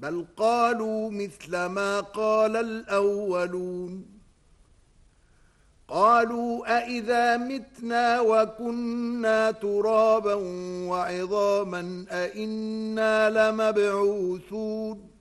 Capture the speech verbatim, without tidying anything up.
بل قالوا مثل ما قال الأولون قالوا أئذا متنا وكنا ترابا وعظاما أئنا لمبعوثون